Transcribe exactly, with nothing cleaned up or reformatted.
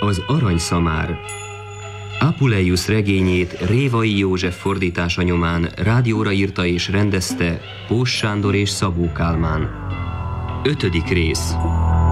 Az aranyszamár. Apuleius regényét Révai József fordítása nyomán rádióra írta és rendezte Pós Sándor és Szabó Kálmán. Ötödik rész.